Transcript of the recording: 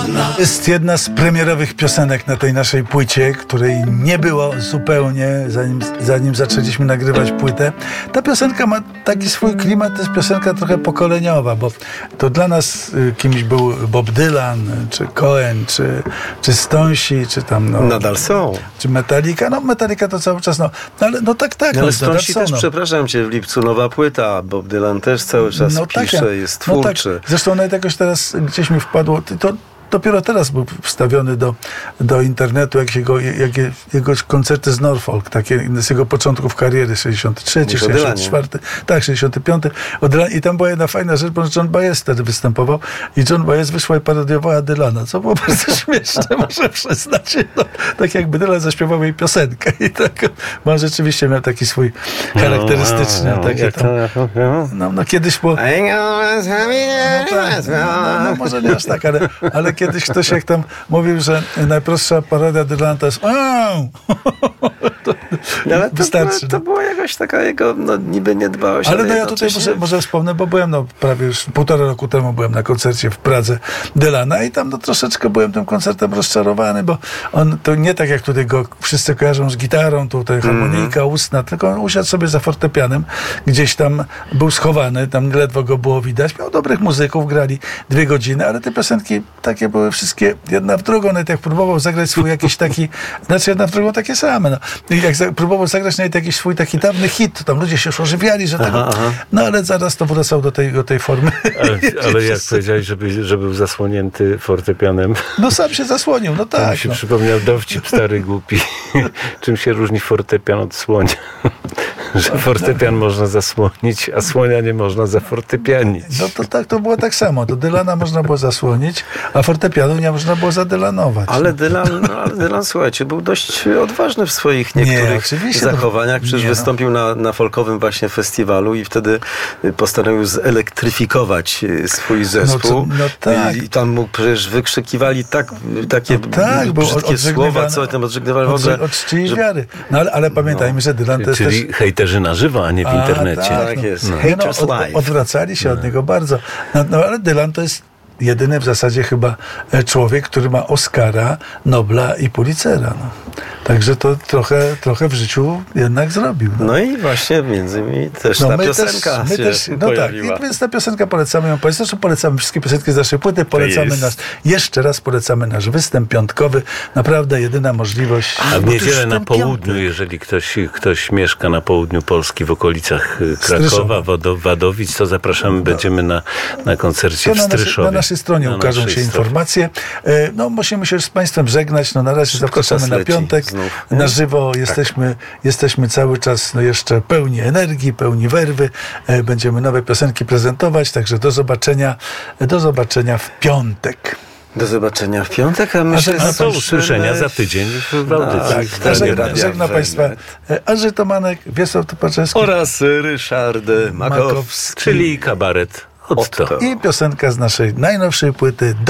Jest jedna z premierowych piosenek na tej naszej płycie, której nie było zupełnie, zanim zaczęliśmy nagrywać płytę. Ta piosenka ma taki swój klimat, to jest piosenka trochę pokoleniowa, bo to dla nas kimś był Bob Dylan, czy Cohen, czy Stonesi, czy tam... No, nadal są. Czy Metallica. No Metallica to cały czas, tak. Ale Stonesi też, przepraszam cię, w lipcu nowa płyta, Bob Dylan też cały czas pisze, jest twórczy. Tak. Zresztą nawet jakoś teraz gdzieś mi wpadło, to dopiero teraz był wstawiony do internetu jego koncerty z Norfolk, takie z jego początków kariery, 63, 64, tak, 65. I tam była jedna fajna rzecz, bo John Baez wtedy występował i John Baez wyszła i parodiowała Dylana, co było bardzo śmieszne, muszę przyznać. No, tak jakby Dylan zaśpiewał jej piosenkę i tak, bo on rzeczywiście miał taki swój charakterystyczny, no kiedyś było... No może nie aż tak, ale kiedyś ktoś jak tam mówił, że najprostsza parodia Dylana to jest wystarczy. To była jakaś taka jego niby niedbałość. Ale ja tutaj może wspomnę, bo byłem prawie już 1,5 roku temu byłem na koncercie w Pradze Dylana i tam troszeczkę byłem tym koncertem rozczarowany, bo on to nie tak jak tutaj go wszyscy kojarzą z gitarą, tutaj harmonika ustna, tylko on usiadł sobie za fortepianem, gdzieś tam był schowany, tam ledwo go było widać, miał dobrych muzyków, grali 2 godziny, ale te piosenki takie były wszystkie jedna w drugą, nawet jak próbował zagrać swój jakiś taki, jedna w drugą takie same. No. Jak próbował zagrać nawet jakiś swój taki dawny hit, to tam ludzie się już ożywiali, że tego, no ale zaraz to wracał do tej formy. Ale jak powiedziałeś, że był zasłonięty fortepianem. No sam się zasłonił, no tak. To mi się przypomniał dowcip stary głupi. Czym się różni fortepian od słonia? Że fortepian można zasłonić, a słonia nie można zafortepianić. No to tak, to było tak samo. To Dylana można było zasłonić, a fortepianu nie można było zadylanować. Ale Dylan, słuchajcie, był dość odważny w swoich niektórych zachowaniach. Przecież wystąpił na folkowym właśnie festiwalu i wtedy postanowił zelektryfikować swój zespół. Tak. I tam mu przecież wykrzykiwali takie brzydkie słowa, co tam odżegnywali w ogóle. Od czci i wiary. No ale pamiętajmy, że Dylan to jest czyli też... hejterzy na żywo, a nie w internecie. Tak jest. Haters live. Odwracali się od niego bardzo. No ale Dylan to jest jedyny w zasadzie chyba człowiek, który ma Oscara, Nobla i Pulitzera. No. Także to trochę w życiu jednak zrobił. No i właśnie między innymi też ta piosenka się pojawiła. Tak, więc ta piosenka polecamy ją Państwu. Zresztą polecamy wszystkie piosenki z naszej płyty. Jeszcze raz polecamy nasz występ piątkowy. Naprawdę jedyna możliwość. A w niedzielę na południu, jeżeli ktoś mieszka na południu Polski, w okolicach Krakowa, Wadowic, to zapraszamy. Będziemy na koncercie w Stryszowie. Na naszej stronie ukażą się informacje. No musimy się z Państwem żegnać. No na razie zapraszamy na piątek. Na żywo jesteśmy cały czas jeszcze pełni energii, pełni werwy. Będziemy nowe piosenki prezentować, także do zobaczenia w piątek. Do zobaczenia w piątek, a myślę, do usłyszenia za tydzień w audycji. Żegna Państwa Andrzej Tomanek, Wiesław Tupaczewski oraz Ryszard Makowski, czyli kabaret Otto. I piosenka z naszej najnowszej płyty